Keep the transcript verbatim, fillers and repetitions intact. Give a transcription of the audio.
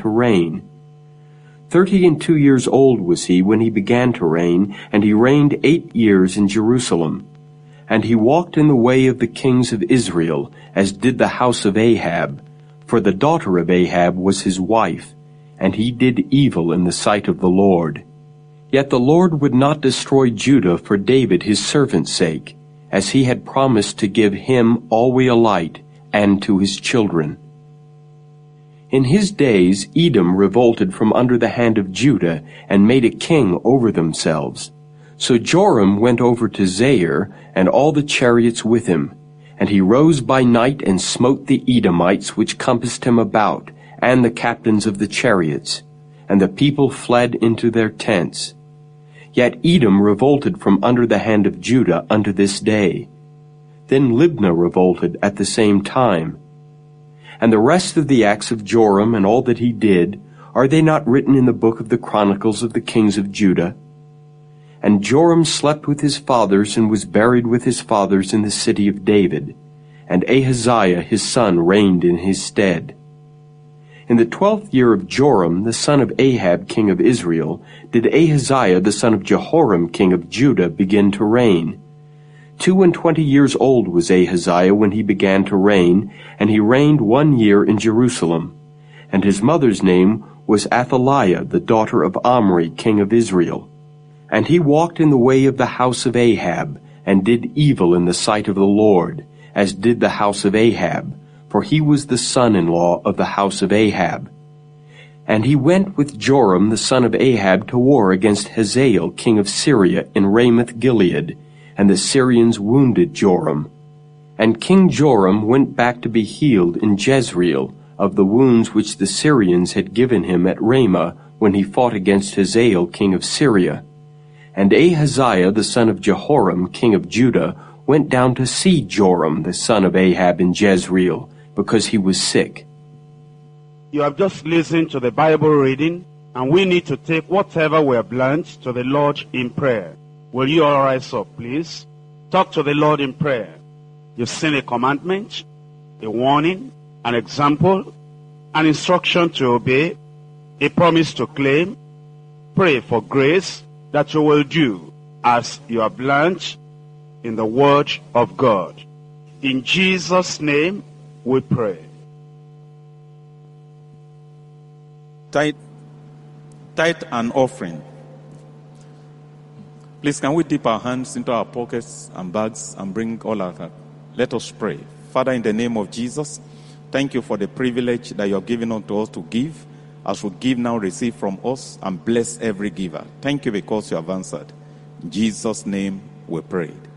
to reign. Thirty and two years old was he when he began to reign, and he reigned eight years in Jerusalem. And he walked in the way of the kings of Israel, as did the house of Ahab, for the daughter of Ahab was his wife, and he did evil in the sight of the Lord. Yet the Lord would not destroy Judah for David his servant's sake, as he had promised to give him always a light, and to his children. In his days Edom revolted from under the hand of Judah, and made a king over themselves. So Joram went over to Zair, and all the chariots with him. And he rose by night and smote the Edomites which compassed him about, and the captains of the chariots. And the people fled into their tents. Yet Edom revolted from under the hand of Judah unto this day. Then Libnah revolted at the same time. And the rest of the acts of Joram and all that he did, are they not written in the book of the Chronicles of the kings of Judah? And Joram slept with his fathers and was buried with his fathers in the city of David. And Ahaziah his son reigned in his stead. In the twelfth year of Joram, the son of Ahab king of Israel, did Ahaziah the son of Jehoram king of Judah begin to reign. Two and twenty years old was Ahaziah when he began to reign, and he reigned one year in Jerusalem. And his mother's name was Athaliah, the daughter of Omri, king of Israel. And he walked in the way of the house of Ahab, and did evil in the sight of the Lord, as did the house of Ahab, for he was the son-in-law of the house of Ahab. And he went with Joram the son of Ahab to war against Hazael, king of Syria, in Ramoth-Gilead, and the Syrians wounded Joram. And King Joram went back to be healed in Jezreel of the wounds which the Syrians had given him at Ramah when he fought against Hazael king of Syria. And Ahaziah the son of Jehoram king of Judah went down to see Joram the son of Ahab in Jezreel, because he was sick. You have just listened to the Bible reading, and we need to take whatever we have learned to the Lord in prayer. Will you all rise up, please? Talk to the Lord in prayer. You've seen a commandment, a warning, an example, an instruction to obey, a promise to claim. Pray for grace that you will do as you have learned in the Word of God. In Jesus' name we pray. Tithe, tithe and offering. Please, can we dip our hands into our pockets and bags and bring all our... Let us pray. Father, in the name of Jesus, thank you for the privilege that you have given unto us to give. As we give now, receive from us and bless every giver. Thank you because you have answered. In Jesus' name we prayed.